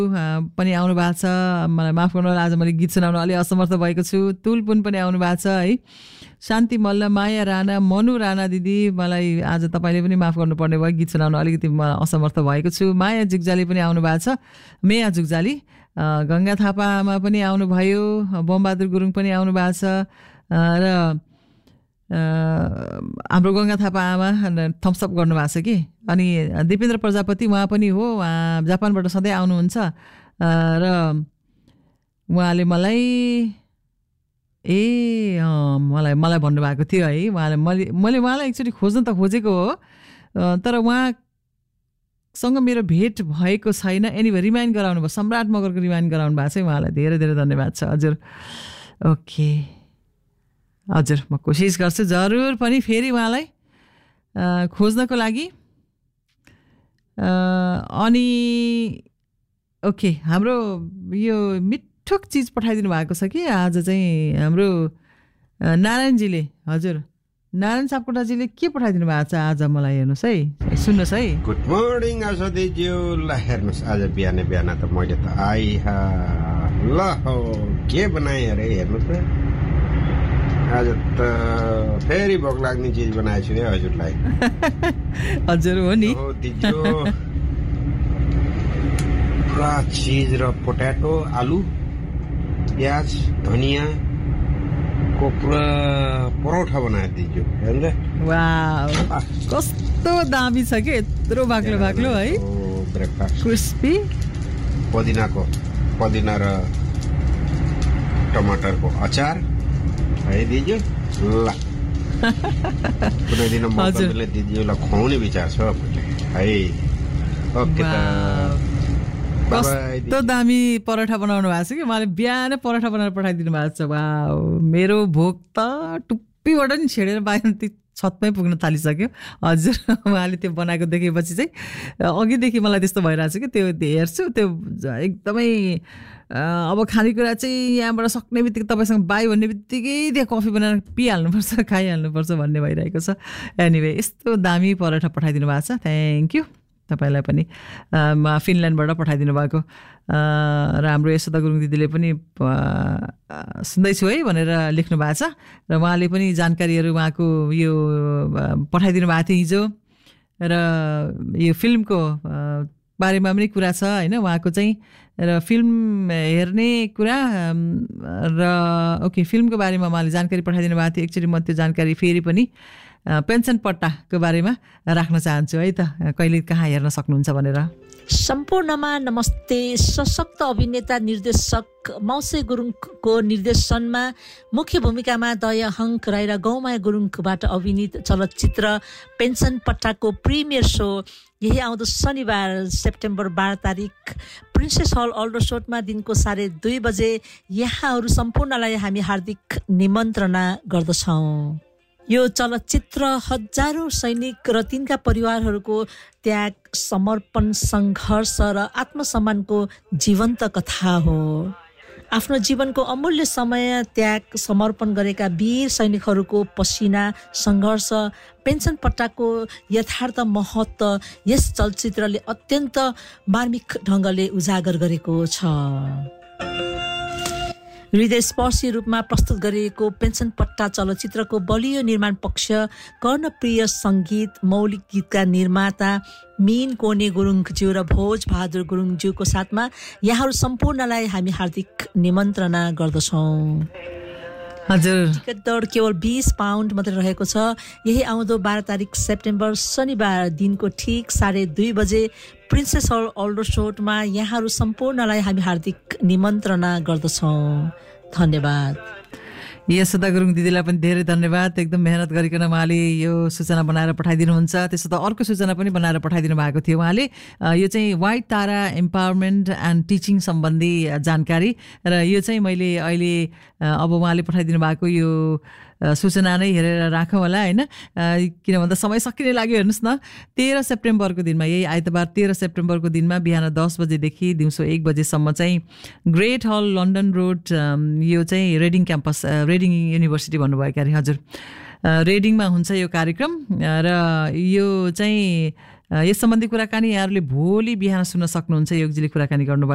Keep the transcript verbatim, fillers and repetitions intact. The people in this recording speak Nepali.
पनि आउनु भएको छ। मलाई माफ गर्नु होला, आज मैले गीत सुनाउन अलि असमर्थ भएको छु। तुलपुन पनि आउनु भएको छ है। शान्ति मल्ल, माया राणा, मनु राणा दिदी, मलाई आज तपाईँले पनि माफ गर्नुपर्ने भयो, गीत सुनाउन अलिकति म असमर्थ भएको छु। माया जुगजाली पनि आउनु भएको छ, मेया जुगजाली। गङ्गा थापामा पनि आउनुभयो, बमबहादुर गुरुङ पनि आउनु भएको छ र हाम्रो गङ्गा थापा आमा थम्सअप गर्नुभएको छ कि। अनि दिपेन्द्र प्रजापति उहाँ पनि हो, उहाँ जापानबाट सधैँ आउनुहुन्छ र उहाँले मलाई ए मलाई मलाई भन्नुभएको थियो है। उहाँले मैले मैले उहाँलाई एक्चुअली खोज्न त खोजेको हो, तर उहाँसँग मेरो भेट भएको छैन। एनिवे रिमाइन्ड गराउनु भयो, सम्राट मगरको रिमाइन्ड गराउनु भएको छ, उहाँलाई धेरै धेरै धन्यवाद छ हजुर। ओके हजुर, म कोसिस गर्छु जरुर पनि फेरि उहाँलाई खोज्नको लागि। अनि ओके, हाम्रो यो मिठो चिज पठाइदिनु भएको छ कि आज चाहिँ हाम्रो नारायणजीले। हजुर, नारायण सापकोटाजीले के पठाइदिनु भएको छ आज मलाई, हेर्नुहोस् है, सुन्नुहोस् है। Good morning आशादेज्यू। ल हेर्नुहोस्, आज बिहान बिहान त मैले त आइहा ल हो के बनाएँ अरे, हेर्नुहोस् त आज त फेरि भोक लाग्ने चिज बनाएको छु है हजुरलाई। हजुर हो नि, पुरा चिज र पोट्याटो, आलु, प्याज, धनिया को पुरा परौठा बनाएर दिन्छु। वाह, कस्तो दामी छ कि, यत्रो बाक्लो बाक्लो है, ब्रेकफास्ट क्रिस्पी। पुदिनाको पुदिना र टमाटरको अचार है दिजु। ल कुनै दिन मौकाले दिदीलाई खुवाउने विचार छ है। ओके त, कस्तो दामी परोठा बनाउनु भएको छ कि, उहाँले बिहानै परोठा बनाएर पठाइदिनु भएको छ। वाउ, मेरो भोक त टुप्पीबाट नि छेडेर बाहिर छतमै पुग्न थालिसक्यो हजुर। उहाँले त्यो बनाएको देखेपछि चाहिँ अघिदेखि मलाई त्यस्तो भइरहेको छ कि, त्यो हेर्छु त्यो एकदमै अब खानेकुरा चाहिँ यहाँबाट सक्ने बित्तिकै तपाईँसँग बाई भन्ने बित्तिकै त्यहाँ कफी बनाएर पिइहाल्नुपर्छ, खाइहाल्नुपर्छ भन्ने भइरहेको छ। एनिवे, यस्तो दामी परोठा पठाइदिनु भएको छ, थ्याङ्क यू तपाईँलाई पनि। फिनल्यान्डबाट पठाइदिनु भएको र हाम्रो यशोदा गुरुङ दिदीले पनि सुन्दैछु है भनेर लेख्नु भएको छ र उहाँले पनि जानकारीहरू उहाँको यो पठाइदिनु भएको थियो हिजो। र यो फिल्मको बारेमा पनि कुरा छ होइन, उहाँको चाहिँ र फिल्म हेर्ने कुरा र ओके फिल्मको बारेमा उहाँले जानकारी पठाइदिनु भएको थियो। एक्चुअली म त्यो जानकारी फेरि पनि पेन्सन पट्टाको बारेमा राख्न चाहन्छु है त, कहिले कहाँ हेर्न सक्नुहुन्छ भनेर। सम्पूर्णमा नमस्ते। सशक्त अभिनेता निर्देशक मौसे गुरुङको निर्देशनमा मुख्य भूमिकामा दयाहङ्क राई र गौमाया गुरुङबाट अभिनीत चलचित्र पेन्सन पट्टाको प्रिमियर सो यही आउँदो शनिबार सेप्टेम्बर बाह्र तारिक प्रिन्सेस हल अल्डरसोटमा दिनको साढे दुई बजे यहाँहरू सम्पूर्णलाई हामी हार्दिक निमन्त्रणा गर्दछौँ। यो चलचित्र हजारौं सैनिक र तिनका परिवारहरूको त्याग, समर्पण, सङ्घर्ष र आत्मसम्मानको जीवन्त कथा हो। आफ्नो जीवनको अमूल्य समय त्याग समर्पण गरेका वीर सैनिकहरूको पसिना, सङ्घर्ष, पेन्सन पट्टाको यथार्थ महत्त्व यस चलचित्रले अत्यन्त मार्मिक ढङ्गले उजागर गरेको छ। हृदयस्पर्शी रूपमा प्रस्तुत गरिएको पेन्सन पट्टा चलचित्रको बलियो निर्माण पक्ष, कर्णप्रिय सङ्गीत, मौलिक गीतका निर्माता मीन कोने गुरुङज्यू र भोज बहादुर गुरुङज्यूको साथमा यहाँहरू सम्पूर्णलाई हामी हार्दिक निमन्त्रणा गर्दछौँ। हजुर, टिकट दर केवल बीस पाउन्ड मात्रै रहेको छ। यही आउँदो बाह्र तारिक सेप्टेम्बर शनिबार दिनको ठिक साढे दुई बजे प्रिन्सेस हल अल्डरसोटमा यहाँहरू सम्पूर्णलाई हामी हार्दिक निमन्त्रणा गर्दछौँ। धन्यवाद। यशोदा गुरुङ दिदीलाई पनि धेरै धन्यवाद। एकदम मेहनत गरिकन उहाँले यो सूचना बनाएर पठाइदिनुहुन्छ। त्यसो त अर्को सूचना पनि बनाएर पठाइदिनु भएको थियो उहाँले, यो चाहिँ white Tara empowerment and teaching सम्बन्धी जानकारी। र यो चाहिँ मैले अहिले अब उहाँले पठाइदिनु भएको यो सूचना नै हेरेर राखौँ होला होइन, किन भन्दा समय सकिने लाग्यो। हेर्नुहोस् न, तेह्र सेप्टेम्बरको दिनमा, यही आइतबार तेह्र सेप्टेम्बरको दिनमा बिहान दस बजेदेखि दिउँसो एक बजेसम्म चाहिँ ग्रेट हल लन्डन रोड, यो चाहिँ रेडिङ क्याम्पस, रेडिङ युनिभर्सिटी भन्नुभयो क्यारे हजुर, रेडिङमा हुन्छ यो कार्यक्रम। र यो चाहिँ यस सम्बन्धी कुराकानी यहाँहरूले भोलि बिहान सुन्न सक्नुहुन्छ। योगजीले कुराकानी गर्नुभयो।